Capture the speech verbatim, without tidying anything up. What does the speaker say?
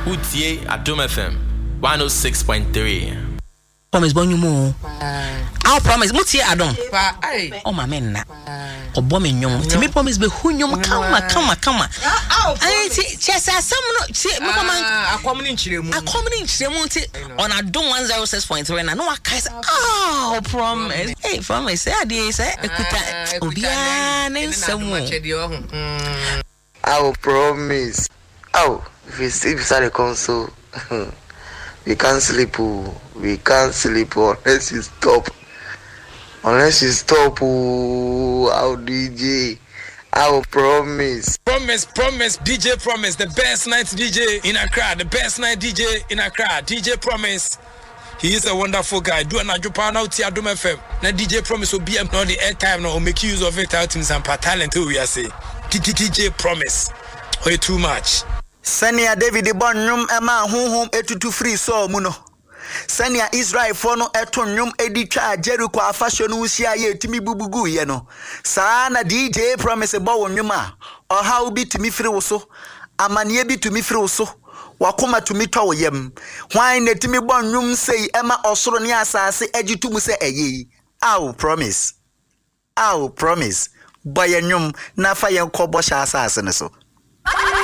Utie Adom F M one oh six point three. Promise bonyu mo. I'll promise mutie Adom. Pa ai. Oh my men na. Obo me nyom. Ti me promise be hu nyom kama kama kama. Ai ti chese asem no ti me ko man akom ni nchiremu. Akom ni nchiremu ti on Adom one oh six point three na no aka say oh promise. Hey promise say ade say ekuta obia ne nsemu. I will promise. Oh, if you sleep beside the console, we can't sleep. We can't sleep unless you stop. Unless you stop. I'll D J. I will promise. Promise, promise, D J Promise, the best night D J in Accra, the best night D J in Accra. D J Promise. He is a wonderful guy. Do an Ajupa now, Tia Adom F M. Now D J Promise will be up now the airtime now, make use of it out in some talent who we are saying. D J Promise. Way too much. Senia David Bonum Emma home etutu free so muno. Senia Israel fono etonyum editwa Jericho afashion usia ye timi bubugu ye no. Sana D J Promise bo nwuma. Oha obi timi free wo so. Amanie bi tumi free wo so. Wakoma tumi twa wo yem. Hwan na timi bonum sei Emma osoro ne asase agitum se eye. Aw promise. Aw promise. Boy nyum na fa yen kobo sha asase ne so.